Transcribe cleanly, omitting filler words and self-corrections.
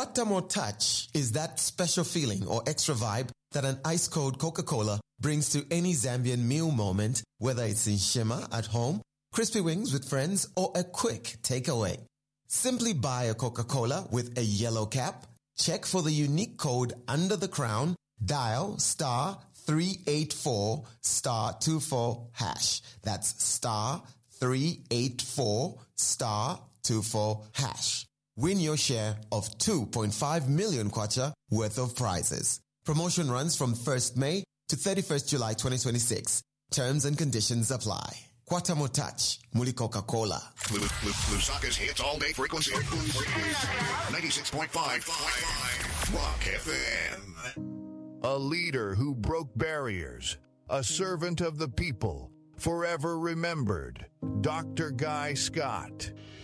Quatamo Touch is that special feeling or extra vibe that an ice-cold Coca-Cola brings to any Zambian meal moment, whether it's in Shima at home, crispy wings with friends, or a quick takeaway. Simply buy a Coca-Cola with a yellow cap, check for the unique code under the crown, dial star 384 star 24 hash. That's star 384 star 24 hash. Win your share of 2.5 million kwacha worth of prizes. Promotion runs from 1st May to 31st July 2026. Terms and conditions apply. Quatamo Touch, Muli Coca-Cola. Lusaka's hits all day frequency. 96.5 Rock FM. A leader who broke barriers. A servant of the people. Forever remembered. Dr. Guy Scott.